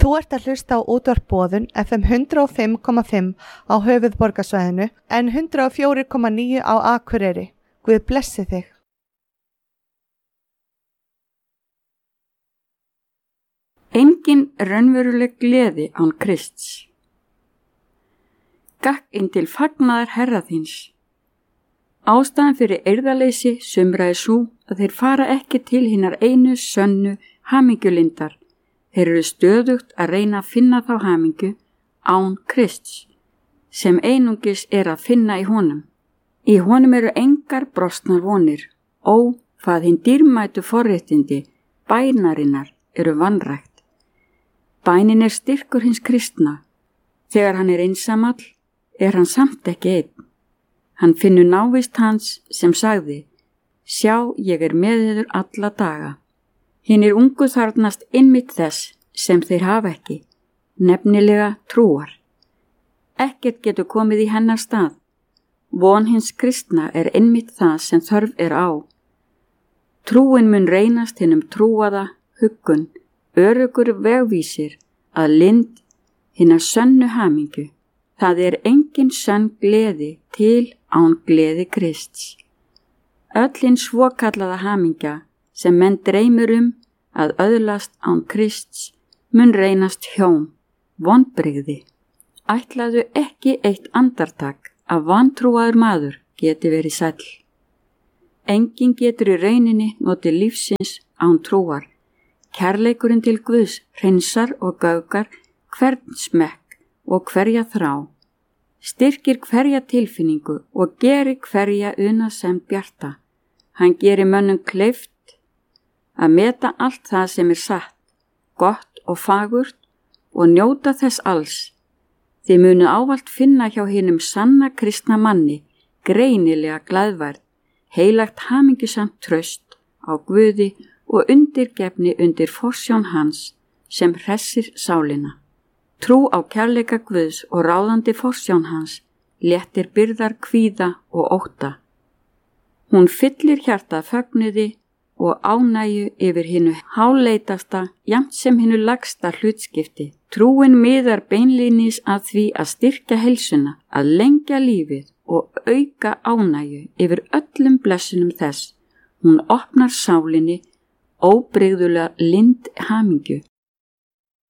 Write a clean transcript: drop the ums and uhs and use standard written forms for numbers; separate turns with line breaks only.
Þú ert að hlusta á útvarp Boðun FM 105,5 á höfuðborgarsvæðinu en 104,9 á Akureyri. Guð blessi þig.
Engin raunveruleg gleði án Krists. Gakk inn til fagnaðar Herra þíns. Ástæðan fyrir eirðarleysi sumra er sú að þeir fara ekki til hinnar einu sönnu hamingjulindar. Þeir eru stöðugt að reyna að finna þá hamingju án Krists, sem einungis er að finna í honum. Í honum eru engar brostnar vonir, hvað hinn dýrmætu forréttindi, bænarinnar, eru vanrækt. Bænin er styrkur hins kristna. Þegar hann er einsamall, er hann samt ekki einn. Hann finnur návist hans sem sagði, sjá, ég er með yður alla daga. Hinnir ungu þarfnast einmitt þess sem þeir hafa ekki, nefnilega trúar. Ekkert getur komið í hennar stað. Von hins kristna er einmitt það sem þörf er á. Trúin mun reynast hinnum trúaða, huggun, öruggur vegvísir að lind hinnar sönnu hamingju. Það er engin sönn gleði til án gleði Krists. Öll hinn svokallaða hamingja sem menn dreymir að öðlast án Krists mun reynast hjóm, vonbrigði. Ætlaðu ekki eitt andartak að vantrúaður maður geti verið sæll. Enginn getur í rauninni notið lífsins án trúar. Kærleikurinn til Guðs hreinsar og gaugar hvern smekk og hverja þrá, styrkir hverja tilfinningu og gerir hverja sem bjarta. Hann gerir mönnum kleift að meta allt það sem er satt, gott og fagurt og njóta þess alls. Þið munu ávallt finna hjá hinum sanna kristna manni greinilega glaðværð, heilagt hamingjusamt traust á Guði og undirgefni undir forsjón hans sem hressir sálina. Trú á kærleika Guðs og ráðandi forsjón hans léttir byrðar kvíða og ótta. Hún fyllir hjartað fögnuði og ánægju yfir hinu háleitasta jafnt sem hinu lagsta hlutskipti. Trúin miðar beinlínis að því að styrkja heilsuna, að lengja lífið og auka ánægju yfir öllum blessunum þess. Hún opnar sálinni óbrigðulega lind hamingju